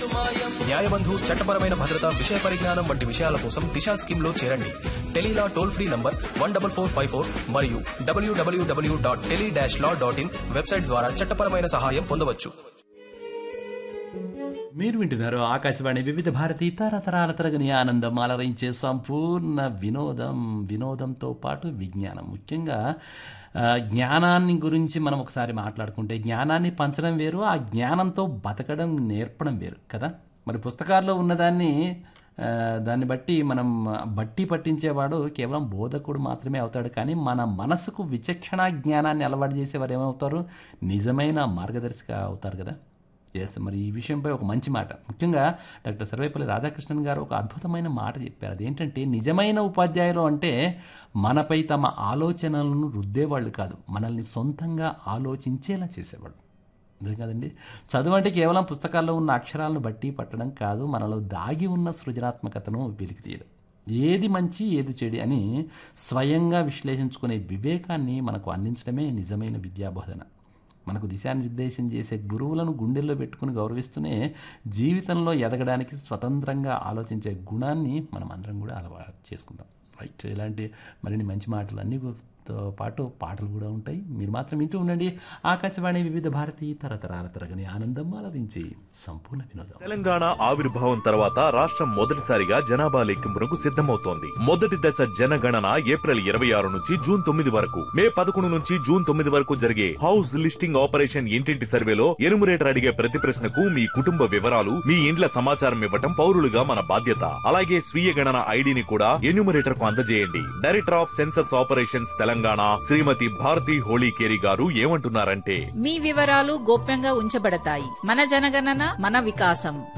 న్యాయబంధు, చట్టపరమైన భద్రత, విషయ పరిజ్ఞానం వంటి విషయాల కోసం దిశా స్కీమ్ లో చేరండి. టెలీలా టోల్ ఫ్రీ నంబర్ 14454 మరియు www.tele-law.in వెబ్సైట్ ద్వారా చట్టపరమైన సహాయం పొందవచ్చు. మీరు వింటున్నారు ఆకాశవాణి వివిధ భారతి తరతరాల తరగని ఆనందం అలరించే సంపూర్ణ వినోదంతో పాటు విజ్ఞానం. ముఖ్యంగా జ్ఞానాన్ని గురించి మనం ఒకసారి మాట్లాడుకుంటే జ్ఞానాన్ని పంచడం వేరు, ఆ జ్ఞానంతో బతకడం నేర్పడం వేరు కదా. మరి పుస్తకాల్లో ఉన్నదాన్ని దాన్ని బట్టి మనం బట్టి పట్టించేవాడు కేవలం బోధకుడు మాత్రమే అవుతాడు. కానీ మన మనసుకు విచక్షణ జ్ఞానాన్ని అలవాటు చేసేవారు ఏమవుతారు? నిజమైన మార్గదర్శిగా అవుతారు కదా. ఎస్, మరి ఈ విషయంపై ఒక మంచి మాట, ముఖ్యంగా డాక్టర్ సర్వేపల్లి రాధాకృష్ణన్ గారు ఒక అద్భుతమైన మాట చెప్పారు. అదేంటంటే, నిజమైన ఉపాధ్యాయులు అంటే మనపై తమ ఆలోచనలను రుద్దేవాళ్ళు కాదు, మనల్ని సొంతంగా ఆలోచించేలా చేసేవాళ్ళు. అదే కదండి. చదువు అంటే కేవలం పుస్తకాల్లో ఉన్న అక్షరాలను బట్టి పట్టడం కాదు, మనలో దాగి ఉన్న సృజనాత్మకతను వెలికి తీయడం. ఏది మంచి ఏది చెడు అని స్వయంగా విశ్లేషించుకునే వివేకాన్ని మనకు అందించడమే నిజమైన విద్యాబోధన. మనకు దిశానిర్దేశం చేసే గురువులను గుండెల్లో పెట్టుకుని గౌరవిస్తూనే జీవితంలో ఎదగడానికి స్వతంత్రంగా ఆలోచించే గుణాన్ని మనం అందరం కూడా అలవాటు చేసుకుందాం. రైట్, ఇలాంటి మరిన్ని మంచి మాటలు అన్నితో పాటు పాటలు కూడా ఉంటాయి. మీరు మాత్రం వింటూ ఉండండి ఆకాశవాణి వివిధ భారతి తరతరాల తరగని ఆనందం అలరించి సంపూర్ణ వినోదం. తెలంగాణ ఆవిర్భావం తర్వాత రాష్ట్రం మొదటిసారిగా జనాభా లెక్కింపునకు సిద్ధమవుతోంది. మొదటి దశ జనగణన ఏప్రిల్ 26 నుంచి జూన్ 9 వరకు, మే 11 నుంచి జూన్ 9 వరకు జరిగే హౌస్ లిస్టింగ్ ఆపరేషన్ ఇంటింటి సర్వేలో ఎనుమరేటర్ అడిగే ప్రతి ప్రశ్నకు మీ కుటుంబ వివరాలు, మీ ఇండ్ల సమాచారం ఇవ్వటం పౌరులుగా మన బాధ్యత. అలాగే స్వీయ గణన ఐడిని కూడా ఎన్యూమరేటర్ కు అందజేయండి. Director of census operations Telangana శ్రీమతి భారతి హోళీకేరి గారు ఏమంటున్నారంటే, మీ వివరాలు గోప్యంగా ఉంచబడతాయి. మన జనగణన మన వికాసం.